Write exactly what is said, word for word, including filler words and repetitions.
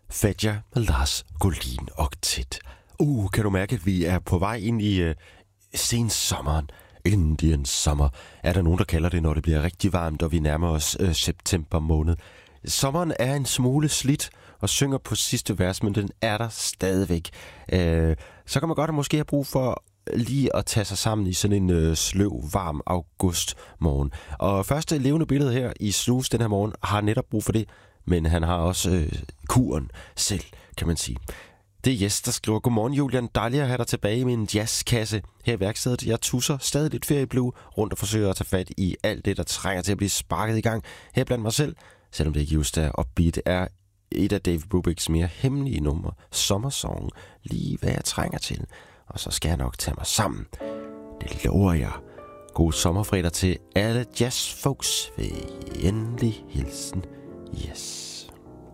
Fedja med Lars Golin Octet. Uh, kan du mærke, at vi er på vej ind i uh, sensommeren? Indian summer er der nogen, der kalder det, når det bliver rigtig varmt, og vi nærmer os uh, september måned. Sommeren er en smule slidt og synger på sidste vers, men den er der stadigvæk. Uh, så kan man godt måske have brug for lige at tage sig sammen i sådan en øh, sløv, varm augustmorgen. Og første levende billede her i Snus den her morgen har netop brug for det, men han har også øh, kuren selv, kan man sige. Det er Jes, der skriver: Godmorgen Julian, dejligt at have dig tilbage i min jazzkasse her i værkstedet. Jeg tusser stadig lidt ferieblue rundt og forsøger at tage fat i alt det, der trænger til at blive sparket i gang her blandt mig selv, selvom det ikke just er upbeat, er et af David Brubicks mere hemmelige numre, Sommersong, lige hvad jeg trænger til. Og så skal jeg nok tage mig sammen. Det lover jeg. God sommerfredag til alle jazzfolks. Ved endelig hilsen. Yes.